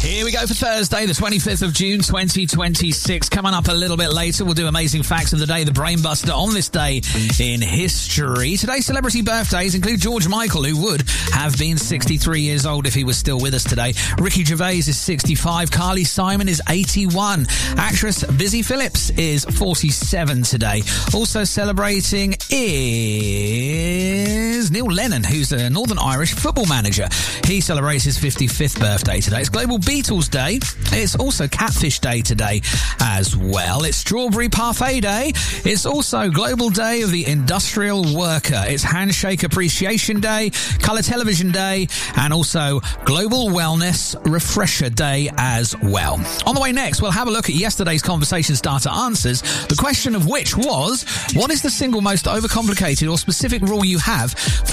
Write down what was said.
Here we go for Thursday, the 25th of June, 2026. Coming up a little bit later, we'll do amazing facts of the day, the Brainbuster on this day in history. Today's celebrity birthdays include George Michael, who would have been 63 years old if he was still with us today. Ricky Gervais is 65. Carly Simon is 81. Actress Busy Phillips is 47 today. Also celebrating is Neil Lennon, who's a Northern Irish football manager. He celebrates his 55th birthday today. It's Global Beatles Day. It's also Catfish Day today as well. It's Strawberry Parfait Day. It's also Global Day of the Industrial Worker. It's Handshake Appreciation Day, Colour Television Day, and also Global Wellness Refresher Day as well. On the way next, we'll have a look at yesterday's conversation starter answers, the question of which was, what is the single most overcomplicated or specific rule you have for